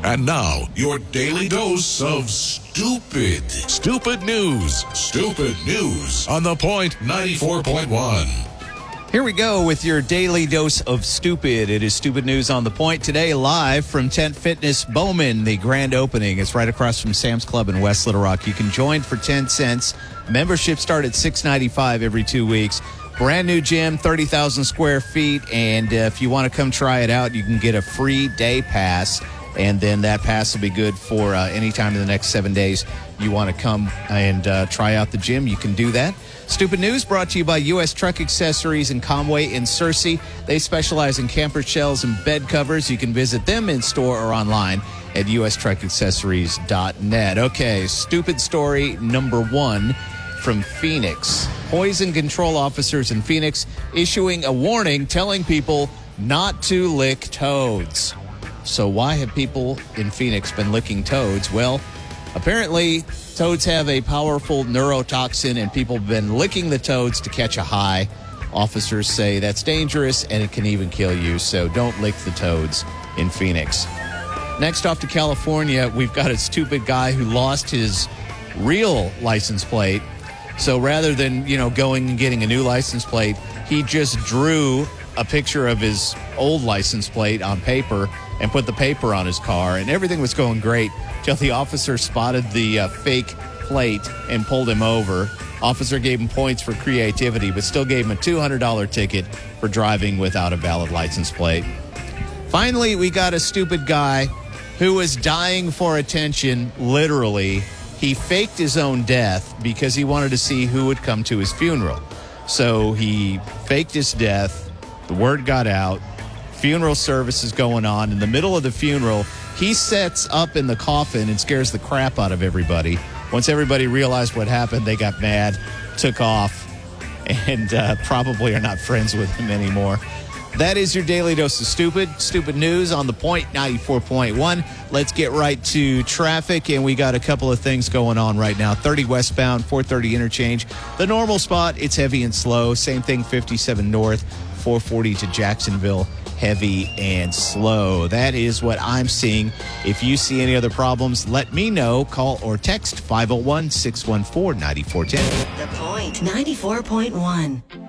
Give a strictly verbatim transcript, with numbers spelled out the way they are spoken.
And now, your daily dose of stupid. Stupid news. Stupid news on The Point ninety-four point one. Here we go with your daily dose of stupid. It is Stupid News on The Point today, live from Tent Fitness Bowman. The grand opening is right across from Sam's Club in West Little Rock. You can join for ten cents. Memberships start at six ninety-five every two weeks. Brand new gym, thirty thousand square feet. And uh, if you want to come try it out, you can get a free day pass. And then that pass will be good for uh, any time in the next seven days you want to come and uh, try out the gym. You can do that. Stupid News brought to you by U S Truck Accessories in Conway and Searcy. They specialize in camper shells and bed covers. You can visit them in store or online at u s truck accessories dot net. Okay, stupid story number one from Phoenix. Poison control officers in Phoenix issuing a warning telling people not to lick toads. So why have people in Phoenix been licking toads? Well, apparently toads have a powerful neurotoxin and people have been licking the toads to catch a high. Officers say that's dangerous and it can even kill you, so don't lick the toads in Phoenix. Next, off to California, we've got a stupid guy who lost his real license plate. So rather than, you know, going and getting a new license plate, he just drew a picture of his old license plate on paper and put the paper on his car, and everything was going great till the officer spotted the uh, fake plate and pulled him over. Officer gave him points for creativity, but still gave him a two hundred dollars ticket for driving without a valid license plate. Finally, we got a stupid guy who was dying for attention, literally. He faked his own death because he wanted to see who would come to his funeral. So he faked his death. The word got out. Funeral service is going on. In the middle of the funeral, he sets up in the coffin and scares the crap out of everybody. Once everybody realized what happened, they got mad, took off, and uh, probably are not friends with him anymore. That is your daily dose of stupid. Stupid News on The Point ninety-four point one. Let's get right to traffic, and we got a couple of things going on right now. thirty westbound, four thirty interchange. The normal spot, it's heavy and slow. Same thing, fifty-seven north, four forty to Jacksonville. Heavy and slow. That is what I'm seeing. If you see any other problems, let me know. Call or text five oh one, six one four, nine four one oh. The Point ninety-four point one.